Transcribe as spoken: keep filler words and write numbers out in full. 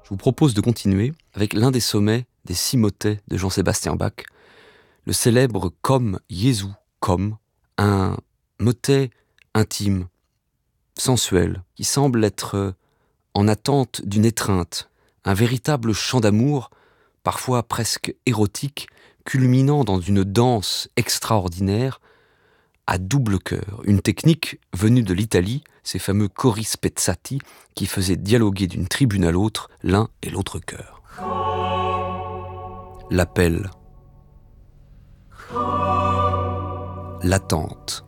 Je vous propose de continuer avec l'un des sommets des six motets de Jean-Sébastien Bach, le célèbre Komm Jesu komm, un motet intime, sensuel, qui semble être en attente d'une étreinte, un véritable chant d'amour, parfois presque érotique, culminant dans une danse extraordinaire, à double chœur, une technique venue de l'Italie, ces fameux cori spezzati qui faisaient dialoguer d'une tribune à l'autre l'un et l'autre chœur. L'appel, l'attente,